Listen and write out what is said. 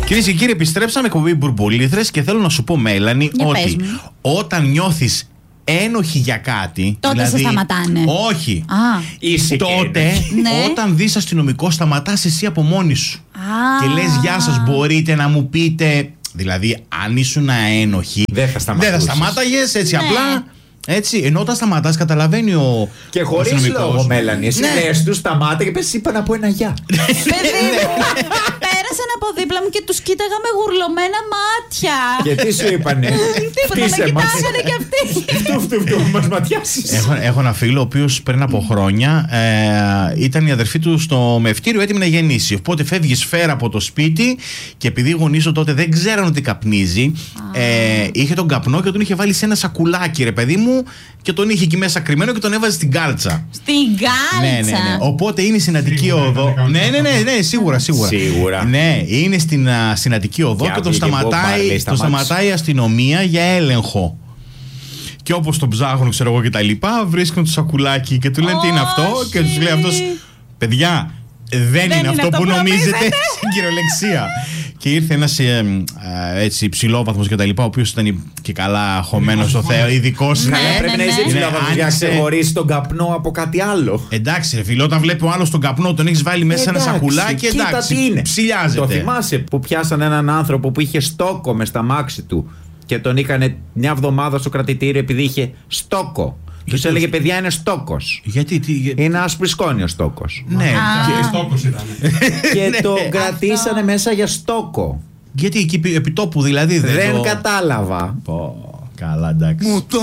Κυρίες και κύριοι, επιστρέψαμε εκπομπή Μπουρμπολίθρες και θέλω να σου πω, Μέλανη, ότι όταν νιώθεις ένοχη για κάτι. Τότε δηλαδή, σε σταματάνε. Όχι. Τότε, όταν δεις αστυνομικό, σταματάς εσύ από μόνη σου. Και λες, γεια σας, μπορείτε να μου πείτε. Δηλαδή, αν ήσουν ένοχη, δεν θα σταμάταγες έτσι απλά. Έτσι, ενώ όταν σταματάς, καταλαβαίνει ο. Και χωρίς λόγο, Μέλανη. Εσύ λες του, σταμάτα και πες, είπα να πω ένα γεια. Πέρασαν από δίπλα μου και τους κοίταγα με γουρλωμένα μάτια. Και τι σου είπανε? Τίποτα, με κοιτάγανε κι αυτοί. Μας ματιάσεις. Έχω ένα φίλο ο οποίος πριν από χρόνια ήταν η αδερφή του στο μευτήριο έτοιμη να γεννήσει. Οπότε φεύγει σφαίρα από το σπίτι και επειδή οι γονείς του τότε δεν ξέραν ότι καπνίζει, είχε τον καπνό και τον είχε βάλει σε ένα σακουλάκι, ρε παιδί μου, και τον είχε εκεί μέσα κρυμμένο και τον έβαζε στην κάλτσα. Στην κάλτσα! Ναι. Οπότε είναι στην Αττική Οδό. Ναι, σίγουρα. Ναι, είναι στην Αττική Οδό και τον σταματάει η αστυνομία για έλεγχο. Και όπως τον ψάχνουν, ξέρω εγώ και τα λοιπά, βρίσκουν το σακουλάκι και του λένε τι είναι αυτό. Και τους λέει αυτός, παιδιά, δεν είναι αυτό που νομίζετε, στην κυριολεξία. Και ήρθε ένας έτσι ψηλόβαθμος και τα λοιπά, ο οποίος ήταν και καλά χωμένος στο Θεό, ειδικός. Πρέπει να είσαι ψηλόβαθμος για να ξεχωρίσει τον καπνό από κάτι άλλο. Εντάξει, ρε φίλε, όταν βλέπει ο άλλος τον καπνό, τον έχεις βάλει μέσα σε ένα σακουλάκι, εντάξει, ψηλιάζεται. Το θυμάσαι που πιάσαν έναν άνθρωπο που είχε στόκο μες στα μάξι του και τον είχανε μια εβδομάδα στο κρατητήριο επειδή είχε στόκο. Τους έλεγε, παιδιά, είναι στόκος. Γιατί? Είναι άσπρη ο στόκος. Ναι, και στόκος ήταν. Και το κρατήσανε μέσα για στόκο. Γιατί εκεί επί τόπου δηλαδή δεν κατάλαβα. Καλά, εντάξει.